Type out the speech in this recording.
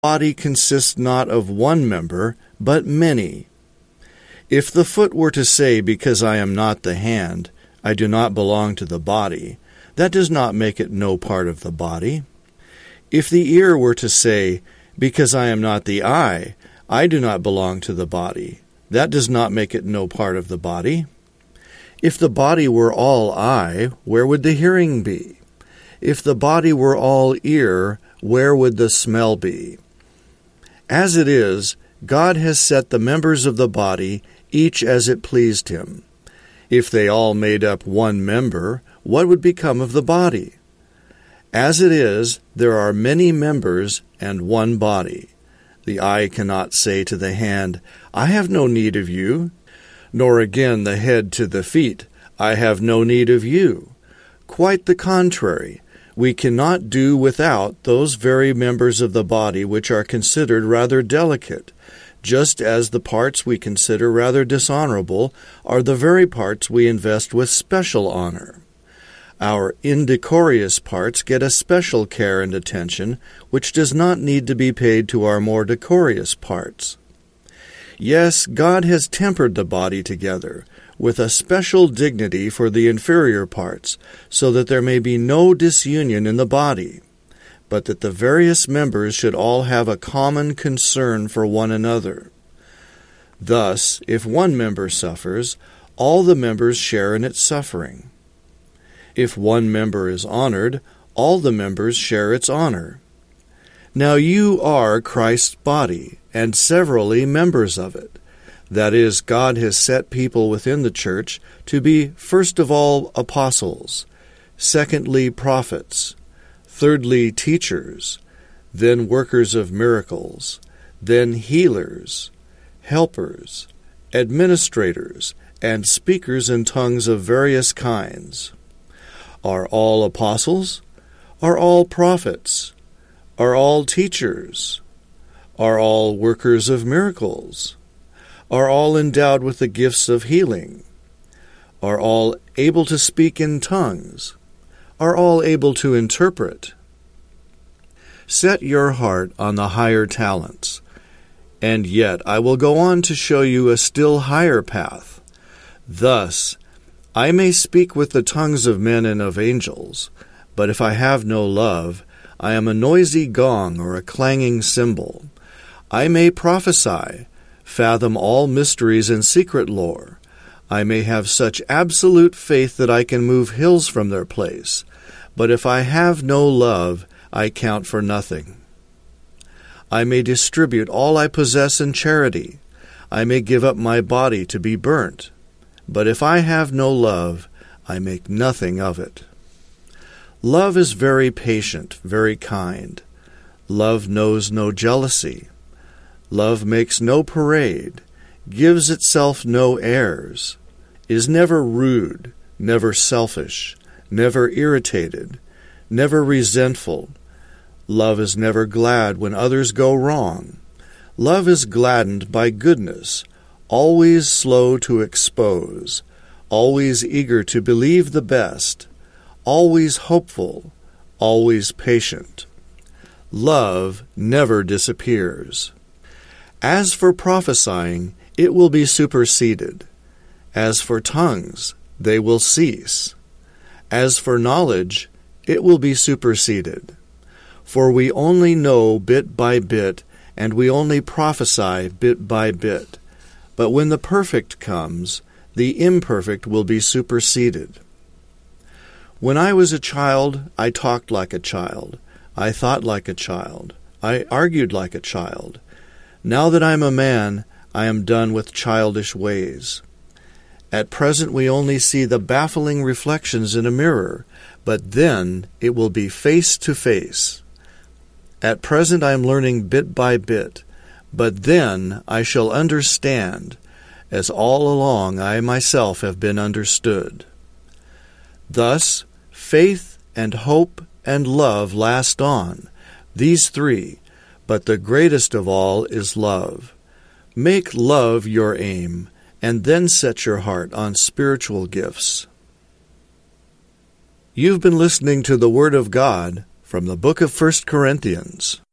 body consists not of one member, but many. If the foot were to say, because I am not the hand, I do not belong to the body, that does not make it no part of the body. If the ear were to say, because I am not the eye, I do not belong to the body, that does not make it no part of the body. If the body were all eye, where would the hearing be? If the body were all ear, where would the smell be? As it is, God has set the members of the body, each as it pleased him. If they all made up one member, what would become of the body? As it is, there are many members and one body. The eye cannot say to the hand, I have no need of you, nor again the head to the feet, I have no need of you. Quite the contrary, we cannot do without those very members of the body which are considered rather delicate, just as the parts we consider rather dishonorable are the very parts we invest with special honor. Our indecorous parts get a special care and attention, which does not need to be paid to our more decorous parts. Yes, God has tempered the body together, with a special dignity for the inferior parts, so that there may be no disunion in the body, but that the various members should all have a common concern for one another. Thus, if one member suffers, all the members share in its suffering. If one member is honored, all the members share its honor. Now you are Christ's body, and severally members of it. That is, God has set people within the church to be first of all apostles, secondly prophets, thirdly teachers, then workers of miracles, then healers, helpers, administrators, and speakers in tongues of various kinds. Are all apostles? Are all prophets? Are all teachers? Are all workers of miracles? Are all endowed with the gifts of healing? Are all able to speak in tongues? Are all able to interpret? Set your heart on the higher talents, and yet I will go on to show you a still higher path. Thus, I may speak with the tongues of men and of angels, but if I have no love, I am a noisy gong or a clanging cymbal. I may prophesy, fathom all mysteries and secret lore. I may have such absolute faith that I can move hills from their place, but if I have no love, I count for nothing. I may distribute all I possess in charity. I may give up my body to be burnt, but if I have no love, I make nothing of it. Love is very patient, very kind. Love knows no jealousy. Love makes no parade, gives itself no airs, is never rude, never selfish, never irritated, never resentful. Love is never glad when others go wrong. Love is gladdened by goodness, always slow to expose, always eager to believe the best, always hopeful, always patient. Love never disappears. As for prophesying, it will be superseded. As for tongues, they will cease. As for knowledge, it will be superseded. For we only know bit by bit, and we only prophesy bit by bit. But when the perfect comes, the imperfect will be superseded. When I was a child, I talked like a child. I thought like a child. I argued like a child. Now that I am a man, I am done with childish ways. At present we only see the baffling reflections in a mirror, but then it will be face to face. At present I am learning bit by bit, but then I shall understand, as all along I myself have been understood. Thus, faith and hope and love last on, these three, but the greatest of all is love. Make love your aim, and then set your heart on spiritual gifts. You've been listening to the Word of God from the book of 1 Corinthians.